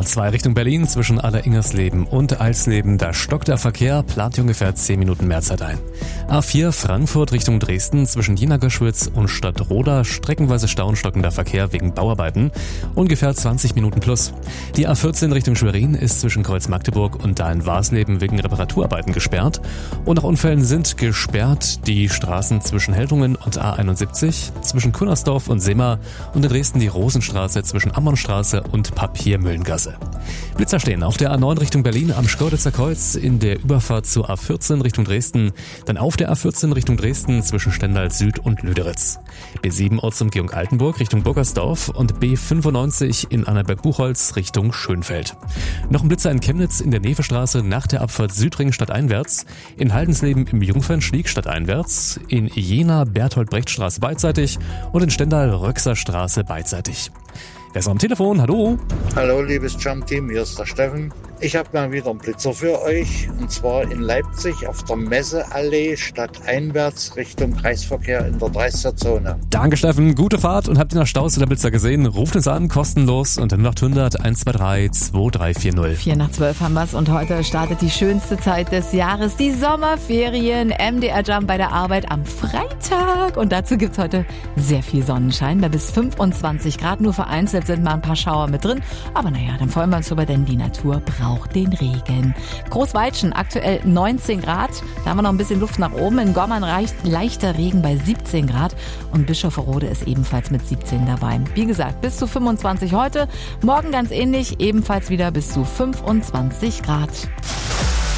A2 Richtung Berlin zwischen Aller-Ingersleben und Alsleben, da stockt der Verkehr, plant ungefähr 10 Minuten mehr Zeit ein. A4 Frankfurt Richtung Dresden zwischen Jena-Göschwitz und Stadtroda, streckenweise stockender Verkehr wegen Bauarbeiten, ungefähr 20 Minuten plus. Die A14 Richtung Schwerin ist zwischen Kreuz-Magdeburg und da in Warsleben wegen Reparaturarbeiten gesperrt. Und nach Unfällen sind gesperrt die Straßen zwischen Heldungen und A71, zwischen Künnersdorf und Sema und in Dresden die Rosenstraße zwischen Ammonstraße und Papiermühlengasse. Blitzer stehen auf der A9 Richtung Berlin am Schkeuditzer Kreuz in der Überfahrt zur A14 Richtung Dresden, dann auf der A14 Richtung Dresden zwischen Stendal Süd und Lüderitz. B7 Ortsumgehung Altenburg Richtung Burgersdorf und B95 in Annaberg-Buchholz Richtung Schönfeld. Noch ein Blitzer in Chemnitz in der Nevestraße nach der Abfahrt Südring stadteinwärts, in Haldensleben im Jungfernstieg stadteinwärts, in Jena Berthold-Brecht-Straße beidseitig und in Stendal Röxer Straße beidseitig. Wer ist am Telefon? Hallo? Hallo, liebes Jump-Team, hier ist der Steffen. Ich habe mal wieder einen Blitzer für euch, und zwar in Leipzig auf der Messeallee stadteinwärts Richtung Kreisverkehr in der 30er Zone. Danke Steffen, gute Fahrt und habt ihr noch Staus oder Blitzer gesehen? Ruft uns an, kostenlos unter 0800 123 2340. 4 nach 12 haben wir's und heute startet die schönste Zeit des Jahres, die Sommerferien. MDR Jump bei der Arbeit am Freitag und dazu gibt's heute sehr viel Sonnenschein, bei bis 25 Grad, nur vereinzelt sind mal ein paar Schauer mit drin, aber naja, dann freuen wir uns drüber, denn die Natur braucht den Regen. Großweitschen aktuell 19 Grad, da haben wir noch ein bisschen Luft nach oben. In Gommern reicht leichter Regen bei 17 Grad und Bischofferode ist ebenfalls mit 17 dabei. Wie gesagt, bis zu 25 heute, morgen ganz ähnlich, ebenfalls wieder bis zu 25 Grad.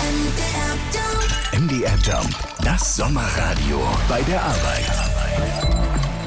MDR Jump, das Sommerradio bei der Arbeit.